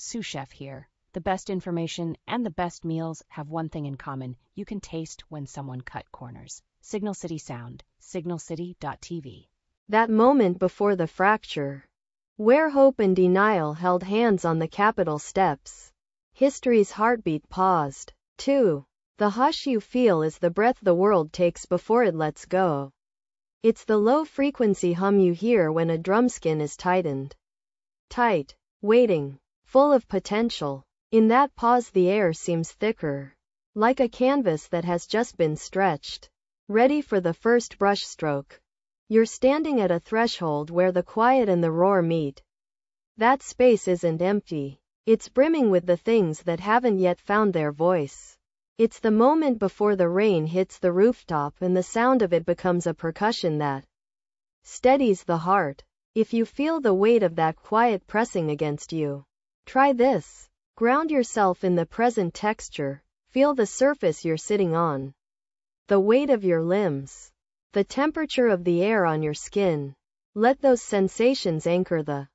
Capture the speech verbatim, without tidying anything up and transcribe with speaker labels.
Speaker 1: Sous Chef here. The best information and the best meals have one thing in common. You can taste when someone cut corners. Signal City Sound, signal city dot t v.
Speaker 2: That moment before the fracture, where hope and denial held hands on the Capitol steps. History's heartbeat paused. two. The hush you feel is the breath the world takes before it lets go. It's the low-frequency hum you hear when a drum skin is tightened. Tight, waiting, full of potential. In that pause the air seems thicker, like a canvas that has just been stretched, ready for the first brushstroke. You're standing at a threshold where the quiet and the roar meet. That space isn't empty. It's brimming with the things that haven't yet found their voice. It's the moment before the rain hits the rooftop and the sound of it becomes a percussion that steadies the heart. If you feel the weight of that quiet pressing against you, try this. Ground yourself in the present texture. Feel the surface you're sitting on, the weight of your limbs, the temperature of the air on your skin. Let those sensations anchor the